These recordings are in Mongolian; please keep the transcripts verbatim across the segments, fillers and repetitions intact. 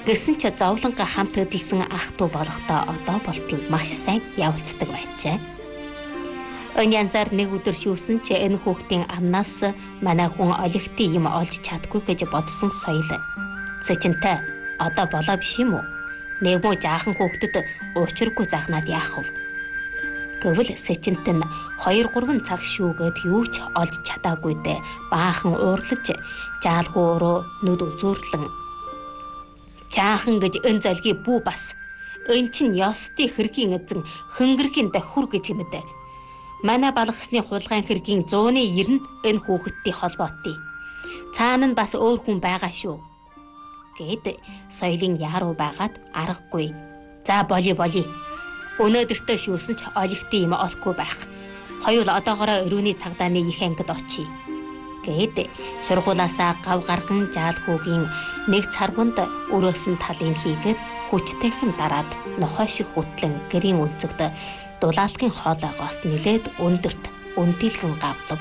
Гэсэн ч зовлонго хамт хөдөлсөн ах дүү болохдоо одоо болтол маш сайн явцдаг байжээ. Энэ янзаар нэг өдөр шүүсэн ч энэ хүүхдийн амнаас манай хүн олигтын юм олж чадгүй гэж бодсон соёл. Сэчинтэй одоо болоо биш юм уу? Нэг муу жаахан хүүхдэд уучиргүй загнаад яах вэ? Гэвэл сэчинт нь хоёр гурван цаг шүүгээд юу ч олж чадаагүйдээ баахан уурлаж жаалгүй руу нүд үзүүрлэн чаахан гэж энэ золгийг бүү бас эн чин ёстын хэргийн эзэн хөнгөргийн дахүр гэж юмдэ. Манай балгасны хулгайн хэргийн зууны ер нь энэ хүүхэдтэй холбоотой. Цаана нь бас өөр хүн байгаа шүү. Гэд соёлын яаруу байгаад аргагүй. За боли боли. Өнөөдөртөө шүүсэн ч олигтын юм олохгүй байх. Хоёул одоогоороо өрөөний цагдааны их ангид очие. Гэд сургуулаасаа гав гарган жаалхуугийн нэг царгунд өрөөсөн талын хийгээд хүчтэйхэн дараад нохой шиг хүтлэн гэрийн өнцөгт дулаалгын хоолойгоос нилээд өндөрт өндөлгөн гавлав.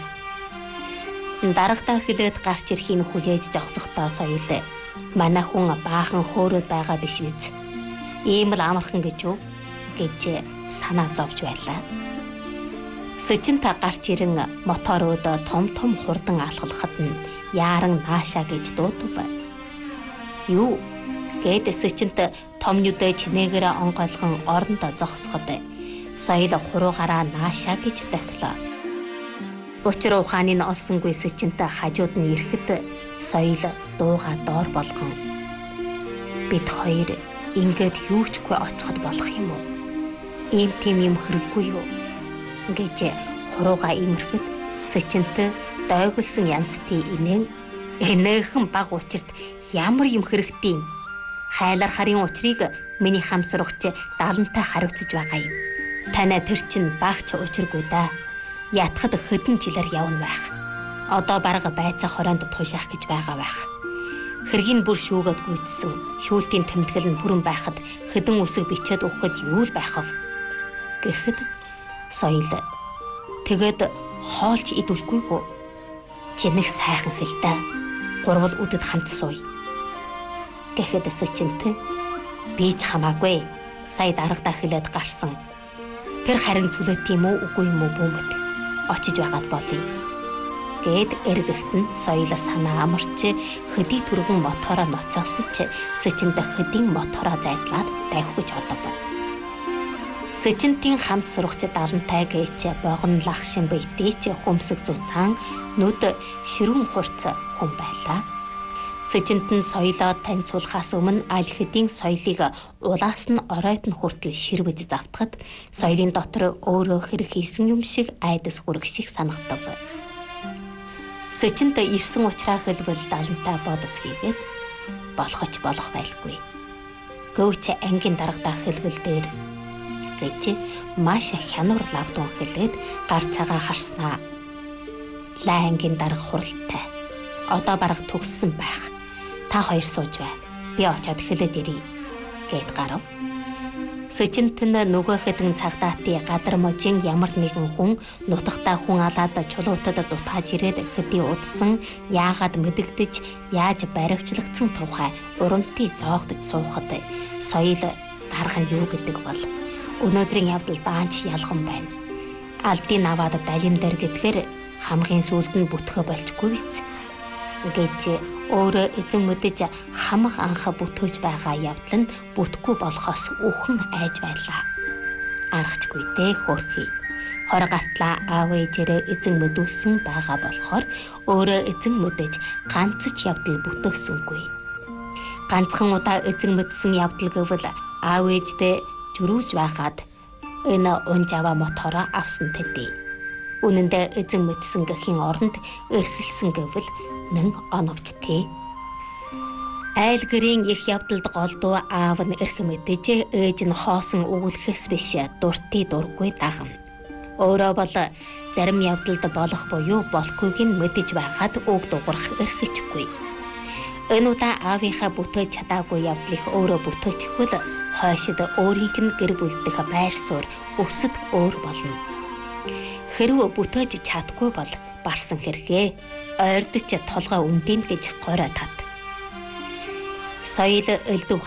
Дарагтаа хилээд гарч ирэхийг хүлээж зогсохдоо соёл манай хүн баахан хөөрөд байгаа биш биз. Ийм л амархан гэж юу гэж санаа зовж байлаа. Сэчинт гарч ирэн моторууд том том хурдан алхалхад нь яаран наашаа гэж дуудав. Юу гэд сэчинт том нүдэ чинээгээр онгойлгон орондоо зогсоход соёл хуруугаараа наашаа гэж дахлаа. Учир ухааны нь олсонгүй сэчинт хажууд нь ирэхэд соёл дууга доор болгон бид хоёр ингээд юучгүй очиход болох юм уу? Ийм тийм юм хэрэггүй юу? Гэж хурууга имэрхэд сэчинт дойгулсан янзтын инээн энэхэн баг учирт ямар юм хэрэгтэйм хайлар харын учрыг миний хамсрагч даалантай харагдаж байгаа юм. Танай тэр чин багч учиргүй да. Ятхад хэдэн жилээр явна байх. Одоо барга байцаа хороонд тушаах гэж байгаа байх. Хэргийн бүр шүүгээд гүйдсэн шүүлтийн тэмдэглэл нь бүрэн байхад хэдэн үсэг бичээд өгөхөд юу л байх вэ? Гэхэд соёл тэгээд хоолч идүүлгүйгөө чи нэг сайхан хэлтэй гурвал үдэд хамт сууя. Гэхэд сэчинт би ч хамаагүй сая дарагдаа хэлээд гарсан. Тэр харин зүлээд тийм үү үгүй юм уу бүүмэд очиж байгаад болъё. Гэд эргэгт нь соёл санаа амарч хэдий түргэн мотороо ноцоосон ч сэчинт хэдийн мотороо зайдлаад тавьж одов. Сэчинтийн хамт сурагч даалантай гэж богонлах шин бэйтээч хүмсэг зузаан нүд ширүүн хурц хүн байлаа. Сэчинт нь соёлоо таньцуулахаас өмнө аль хэдийн соёлыг улаас нь оройд нь хүртэл ширвэж завтахад соёлын дотор өөрөө хэрэг хийсэн юм шиг айдас хүрэх шиг санагдав. Сэчинт ирсэн уучраа хэлбэл даалантай бодос хийгээд болохоч болох байлгүй. Гөвч ангийн дарагдаа хэлбэл дээр гэж маш хянуур лавдун хэлээд гар цагаа харснаа. Лайнгийн дарга хуралтай. Одоо бараг төгссөн байх. Та хоёр сууж бай. Би очиод хэлээд ирье гэд гарав. Сэчинт нь нөгөө хэдэн цагдаатын гадар можийн ямар нэгэн хүн нутагтаа хүн алаад чулуутад дутааж ирээд хэдий удсан яагаад мэдэгдэж яаж баривчлагдсан тухай урамтыг зоогдож суухад соёл дарга нь юу гэдэг бол өнөөдрийн явдал даанч ялган байна. Алдын аваад далимдэр гэдгээр хамгийн сүүлд нь бүтгэө болчгүй биз гэж өөрөө эзэн мэдэж хамаг анха бүтөөж байгаа явдал нь бүтггүй болохоос үхэн айж байлаа. Аргачгүй дээ хөөрхий. Хор гартлаа аав ээжээрээ эзэн мэдүүлсэн байгаа болохоор өөрөө эзэн мэдэж ганц ч явдал бүтөөсөнгүй. Ганцхан удаа эзэн мэдсэн явдал гэвэл аав ээждээ жөрүүлж байгаад энэ унжава мотороо авсан тэдий. Үнэн дээр эзэн мэдсэн гэхийн оронд эрхэлсэн гэвэл нэн оновч тий. Айл гэрийн их явдалд голдуу аав нь эрх мэдэж ээж нь хоосон өгүүлэхээс биш дуртай дургүй дагна. Өөрөө бол зарим явдалд болох буюу болохгүйг нь мэдэж байгаад үг дуурах эрхэжгүй. Энэ удаа аавынхаа бүтээж чадаагүй явдлыг өөрөө бүтээчихвэл хойшид өөрийнх нь гэр бүлдэх байр суурь өсөд өөр болно. Хэрвээ бүтээж чадахгүй бол барсан хэрэгээ ойрдож толгой үндийн гэж гороо тат. Соёл элдв